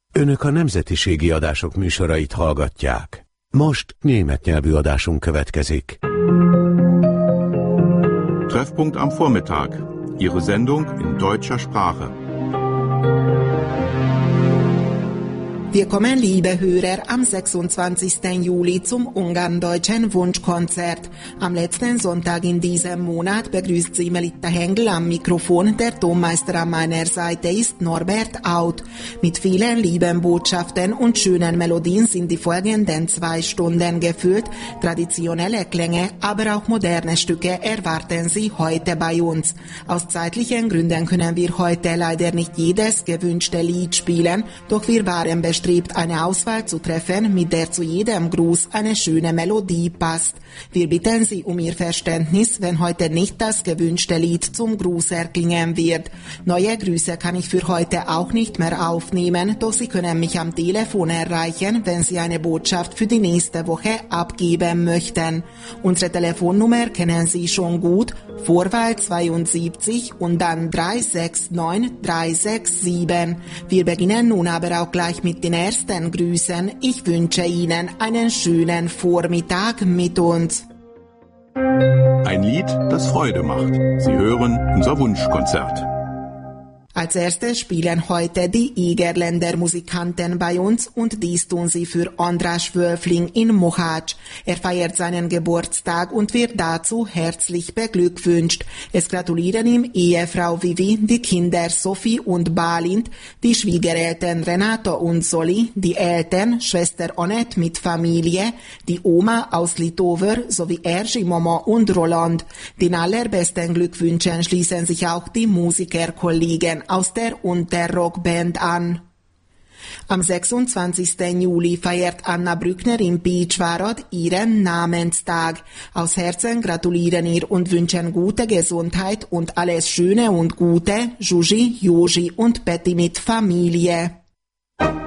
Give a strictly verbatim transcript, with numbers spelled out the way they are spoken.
Önök a nemzetiségi adások műsorait hallgatják. Most német nyelvű adásunk következik. Treffpunkt am Vormittag. Ihre Sendung in deutscher Sprache. Willkommen, liebe Hörer, am sechsundzwanzigsten Juli zum Ungarn-Deutschen Wunschkonzert. Am letzten Sonntag in diesem Monat begrüßt Sie Melitta Hengel am Mikrofon. Der Tonmeister an meiner Seite ist Norbert Auth. Mit vielen lieben Botschaften und schönen Melodien sind die folgenden zwei Stunden gefüllt. Traditionelle Klänge, aber auch moderne Stücke erwarten Sie heute bei uns. Aus zeitlichen Gründen können wir heute leider nicht jedes gewünschte Lied spielen, doch wir waren bestrebt, eine Auswahl zu treffen, mit der zu jedem Gruß eine schöne Melodie passt. Wir bitten Sie um Ihr Verständnis, wenn heute nicht das gewünschte Lied zum Gruß erklingen wird. Neue Grüße kann ich für heute auch nicht mehr aufnehmen, doch Sie können mich am Telefon erreichen, wenn Sie eine Botschaft für die nächste Woche abgeben möchten. Unsere Telefonnummer kennen Sie schon gut, Vorwahl zweiundsiebzig und dann drei sechs neun drei sechs sieben. Wir beginnen nun aber auch gleich mit den ersten Grüßen. Ich wünsche Ihnen einen schönen Vormittag mit uns. Ein Lied, das Freude macht. Sie hören unser Wunschkonzert. Als erstes spielen heute die Egerländer Musikanten bei uns und dies tun sie für András Wölfling in Mohács. Er feiert seinen Geburtstag und wird dazu herzlich beglückwünscht. Es gratulieren ihm Ehefrau Vivi, die Kinder Sophie und Balint, die Schwiegereltern Renato und Soli, die Eltern Schwester Annette mit Familie, die Oma aus Litover sowie Erzsi Mama und Roland. Den allerbesten Glückwünschen schließen sich auch die Musikerkollegen aus der Unterrock-Band an. Am sechsundzwanzigsten Juli feiert Anna Brückner in Pécsvárad ihren Namenstag. Aus Herzen gratulieren ihr und wünschen gute Gesundheit und alles Schöne und Gute, Zsuzsi, Józsi und Peti mit Familie.